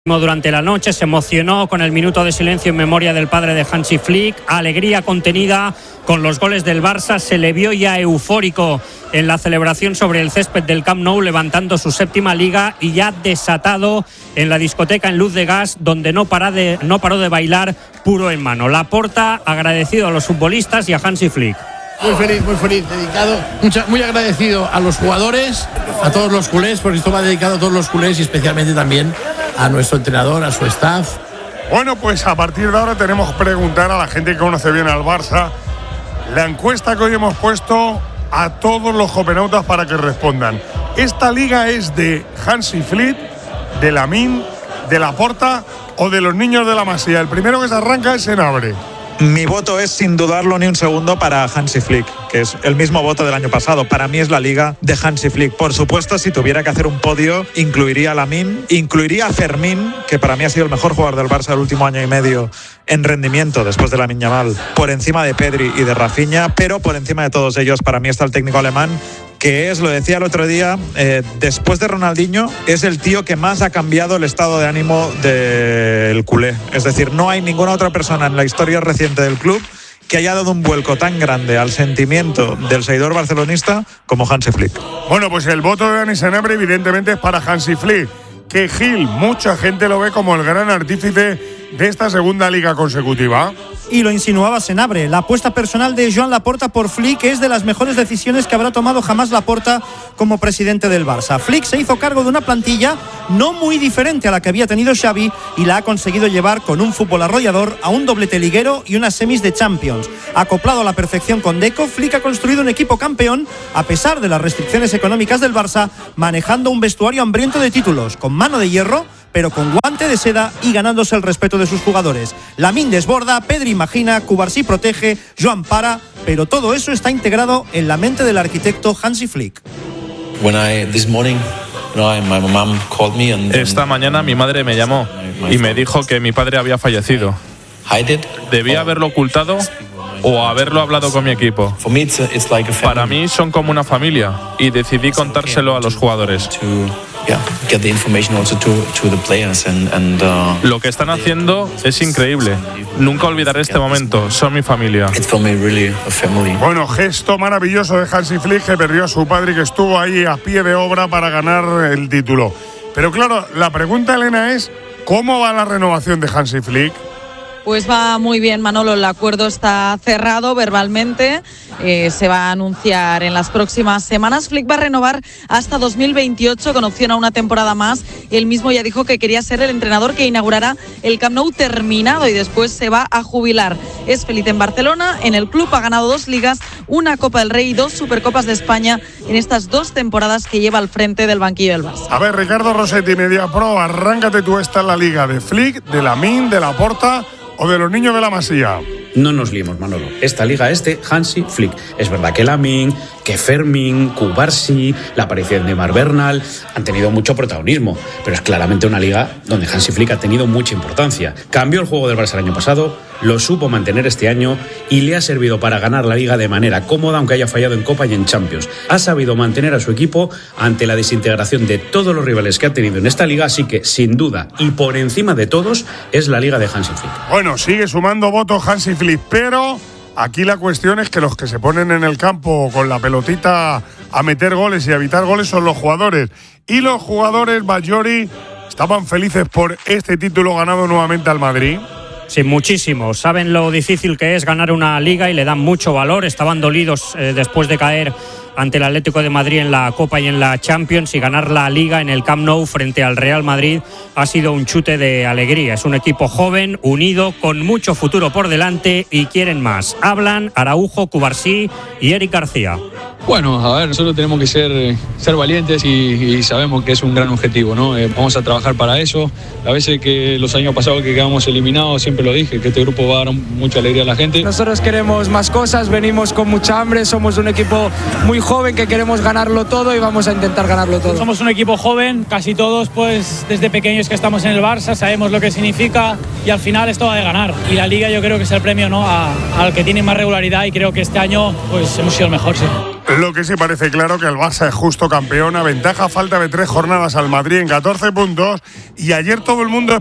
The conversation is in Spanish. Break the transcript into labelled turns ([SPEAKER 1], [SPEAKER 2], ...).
[SPEAKER 1] Durante la noche se emocionó con el minuto de silencio en memoria del padre de Hansi Flick. Alegría contenida con los goles del Barça. Se le vio ya eufórico en la celebración sobre el césped del Camp Nou, levantando su 7ª liga, y ya desatado en la discoteca en Luz de Gas, donde no paró de bailar puro en mano. Laporta agradecido a los futbolistas y a Hansi Flick.
[SPEAKER 2] Muy feliz, dedicado, muy agradecido a los jugadores, a todos los culés, porque esto va dedicado a todos los culés y especialmente también a nuestro entrenador, a su staff.
[SPEAKER 3] Bueno, pues a partir de ahora tenemos que preguntar a la gente que conoce bien al Barça la encuesta que hoy hemos puesto a todos los jovenautas para que respondan. ¿Esta liga es de Hansi Flick, de Lamine, de Laporta o de los niños de la Masía? El primero que se arranca es Senabre.
[SPEAKER 4] Mi voto es, sin dudarlo ni un segundo, para Hansi Flick, que es el mismo voto del año pasado. Para mí es la liga de Hansi Flick. Por supuesto, si tuviera que hacer un podio, incluiría a Lamine, incluiría a Fermín, que para mí ha sido el mejor jugador del Barça el último año y medio en rendimiento después de Lamine Yamal, por encima de Pedri y de Rafinha, pero por encima de todos ellos, para mí está el técnico alemán, que es, lo decía el otro día, después de Ronaldinho, es el tío que más ha cambiado el estado de ánimo del culé. Es decir, no hay ninguna otra persona en la historia reciente del club que haya dado un vuelco tan grande al sentimiento del seguidor barcelonista como Hansi Flick.
[SPEAKER 3] Bueno, pues el voto de Dani Senabre evidentemente es para Hansi Flick, que Gil, mucha gente lo ve como el gran artífice de esta segunda liga consecutiva.
[SPEAKER 5] Y lo insinuaba Senabre, la apuesta personal de Joan Laporta por Flick es de las mejores decisiones que habrá tomado jamás Laporta como presidente del Barça. Flick se hizo cargo de una plantilla no muy diferente a la que había tenido Xavi y la ha conseguido llevar con un fútbol arrollador a un doblete liguero y unas semis de Champions. Acoplado a la perfección con Deco, Flick ha construido un equipo campeón a pesar de las restricciones económicas del Barça, manejando un vestuario hambriento de títulos, con mano de hierro, pero con guante de seda y ganándose el respeto de sus jugadores. Lamine desborda, Pedri imagina, Cubarsí protege, Joan para, pero todo eso está integrado en la mente del arquitecto Hansi Flick.
[SPEAKER 6] Esta mañana mi madre me llamó y me dijo que mi padre había fallecido. Debía haberlo ocultado o haberlo hablado con mi equipo. Para mí son como una familia y decidí contárselo a los jugadores. Lo que están haciendo es increíble. Nunca olvidaré este momento. Son mi familia.
[SPEAKER 3] Bueno, gesto maravilloso de Hansi Flick, que perdió a su padre y que estuvo ahí a pie de obra para ganar el título. Pero claro, la pregunta, Elena, es ¿cómo va la renovación de Hansi Flick?
[SPEAKER 7] Pues va muy bien, Manolo, el acuerdo está cerrado verbalmente, se va a anunciar en las próximas semanas. Flick va a renovar hasta 2028 con opción a una temporada más. Él mismo ya dijo que quería ser el entrenador que inaugurará el Camp Nou terminado y después se va a jubilar. Es feliz en Barcelona, en el club ha ganado 2 ligas, una Copa del Rey y 2 Supercopas de España en estas 2 temporadas que lleva al frente del banquillo del Barça.
[SPEAKER 3] A ver, Ricardo Rossetti, Mediapro, arráncate tú esta en la liga de Flick, de Lamine, de Laporta o de los niños de la Masía.
[SPEAKER 8] No nos liemos, Manolo. Esta liga es de Hansi Flick. Es verdad que Lamine, que Fermín, Cubarsí, la aparición de Mar Bernal han tenido mucho protagonismo, pero es claramente una liga donde Hansi Flick ha tenido mucha importancia. Cambió el juego del Barça el año pasado, lo supo mantener este año y le ha servido para ganar la liga de manera cómoda, aunque haya fallado en Copa y en Champions. Ha sabido mantener a su equipo ante la desintegración de todos los rivales que ha tenido en esta liga, así que sin duda y por encima de todos es la liga de Hansi Flick.
[SPEAKER 3] Bueno, sigue sumando votos Hansi Flick, pero aquí la cuestión es que los que se ponen en el campo con la pelotita a meter goles y a evitar goles son los jugadores. Y los jugadores, Bajori, estaban felices por este título ganado nuevamente al Madrid.
[SPEAKER 1] Sí, muchísimo. Saben lo difícil que es ganar una liga y le dan mucho valor. Estaban dolidos después de caer ante el Atlético de Madrid en la Copa y en la Champions, y ganar la Liga en el Camp Nou frente al Real Madrid ha sido un chute de alegría. Es un equipo joven, unido, con mucho futuro por delante y quieren más. Hablan Araujo, Cubarsí y Eric García.
[SPEAKER 9] Bueno, a ver, nosotros tenemos que ser valientes y sabemos que es un gran objetivo, ¿no? Vamos a trabajar para eso. A veces que los años pasados que quedamos eliminados, siempre lo dije, que este grupo va a dar mucha alegría a la gente.
[SPEAKER 10] Nosotros queremos más cosas, venimos con mucha hambre, somos un equipo muy joven que queremos ganarlo todo y vamos a intentar ganarlo todo.
[SPEAKER 11] Somos un equipo joven, casi todos pues desde pequeños que estamos en el Barça, sabemos lo que significa y al final esto va de ganar. Y la Liga yo creo que es el premio, ¿no?, al que tiene más regularidad, y creo que este año pues hemos sido el mejor, sí.
[SPEAKER 3] Lo que sí parece claro que el Barça es justo campeón, a ventaja falta de 3 jornadas al Madrid en 14 puntos, y ayer todo el mundo